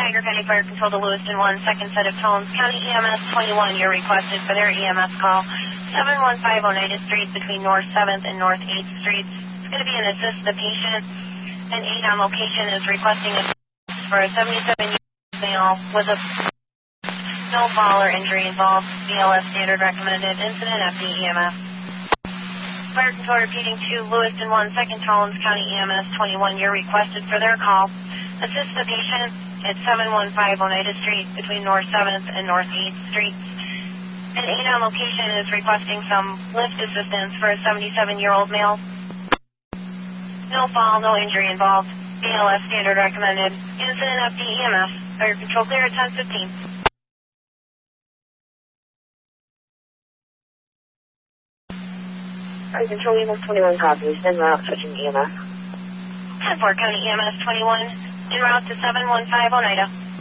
Tiger County Fire Control to Lewiston 1, second set of tones. County EMS 21, you're requested for their EMS call. 715 Oneida Street between North 7th and North 8th Streets. It's going to be an assist the patient. An 8 on location is requesting assistance for a 77-year-old male with a no fall or injury involved. BLS standard recommended. Incident FD EMS. Fire Control repeating to Lewiston 1, second tones. County EMS 21, you're requested for their call. Assist the patient at 715 Oneida Street between North 7th and North 8th Streets. An 8 on location is requesting some lift assistance for a 77-year-old male. No fall, no injury involved. BLS standard recommended. Incident FD EMS. Fire Control clear at 10:15. Fire Control EMS 21 copies. En route switching EMS. 10-4 County EMS 21. En route to 715 Oneida.